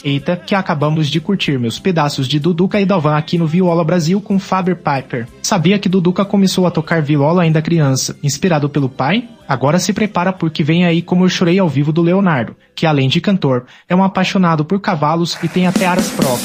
Eita, que acabamos de curtir meus pedaços de Duduca e Dalvan aqui no Viola Brasil com Faber Piper. Sabia que Duduca começou a tocar viola ainda criança, inspirado pelo pai? Agora se prepara porque vem aí Como Eu Chorei ao Vivo do Leonardo, que além de cantor, é um apaixonado por cavalos e tem até aras próprias.